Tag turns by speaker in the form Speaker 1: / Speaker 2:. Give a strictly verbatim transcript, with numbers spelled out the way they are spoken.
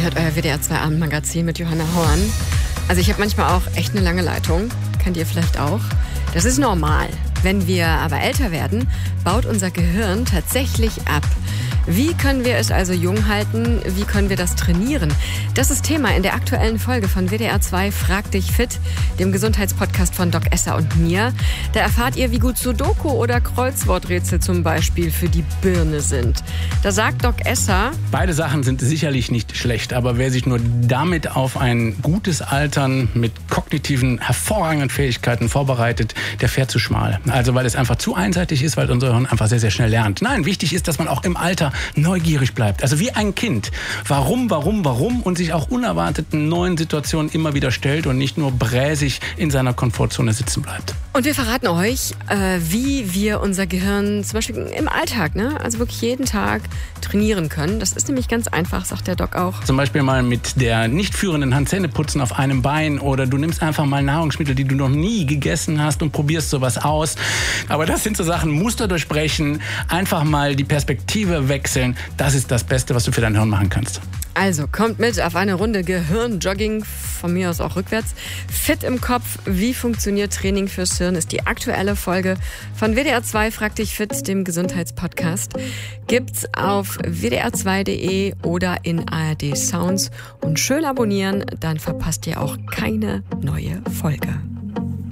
Speaker 1: hört euer W D R zwei Abendmagazin mit Johanna Horn. Also ich habe manchmal auch echt eine lange Leitung. Kennt ihr vielleicht auch? Das ist normal. Wenn wir aber älter werden, baut unser Gehirn tatsächlich ab. Wie können wir es also jung halten? Wie können wir das trainieren? Das ist Thema in der aktuellen Folge von W D R zwei Frag dich fit, dem Gesundheitspodcast von Doc Esser und mir. Da erfahrt ihr, wie gut Sudoku oder Kreuzworträtsel zum Beispiel für die Birne sind. Da sagt Doc Esser:
Speaker 2: Beide Sachen sind sicherlich nicht schlecht, aber wer sich nur damit auf ein gutes Altern mit kognitiven, hervorragenden Fähigkeiten vorbereitet, der fährt zu schmal. Also weil es einfach zu einseitig ist, weil unser Hirn einfach sehr, sehr schnell lernt. Nein, wichtig ist, dass man auch im Alter neugierig bleibt. Also wie ein Kind. Warum, warum, warum? Und sich auch unerwarteten neuen Situationen immer wieder stellt und nicht nur bräsig in seiner Komfortzone sitzen bleibt.
Speaker 1: Und wir verraten euch, äh, wie wir unser Gehirn zum Beispiel im Alltag, ne, also wirklich jeden Tag trainieren können. Das ist nämlich ganz einfach, sagt der Doc auch.
Speaker 2: Zum Beispiel mal mit der nicht führenden Hand Zähne putzen auf einem Bein oder du nimmst einfach mal Nahrungsmittel, die du noch nie gegessen hast und probierst sowas aus. Aber das sind so Sachen, Muster durchbrechen, einfach mal die Perspektive wechseln. Das ist das Beste, was du für dein Hirn machen kannst.
Speaker 1: Also kommt mit auf eine Runde Gehirnjogging, von mir aus auch rückwärts. Fit im Kopf, wie funktioniert Training fürs Hirn, ist die aktuelle Folge von W D R zwei Frag dich fit, dem Gesundheitspodcast. Gibt's auf w d r zwei punkt d e oder in A R D Sounds. Und schön abonnieren, dann verpasst ihr auch keine neue Folge.